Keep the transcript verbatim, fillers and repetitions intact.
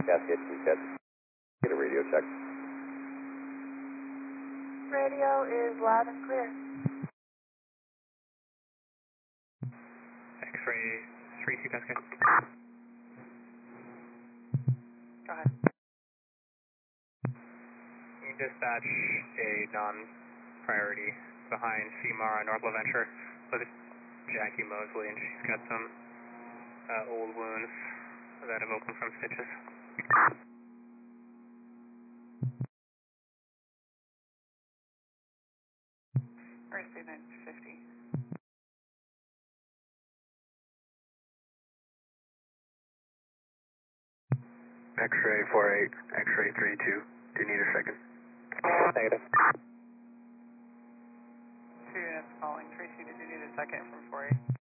Cascade two ten. Get a radio check. Radio is loud and clear. X-ray three two Cascade. Go ahead. You can dispatch a non-priority behind C M A R on North LaVenture with Jackie Mosley, and she's got some uh, old wounds that have opened from stitches. Earthspeed nine fifty. X-ray four eight, X-ray three two. Do you need a second? Negative. Two units calling. Tracy, did you need a second from four eight?